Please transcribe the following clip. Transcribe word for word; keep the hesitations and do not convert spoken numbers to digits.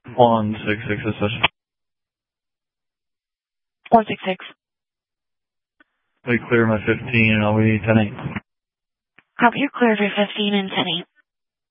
one six six is such. one six six. We clear my fifteen and I'll be ten eight. Copy, you're clear for fifteen and ten eight.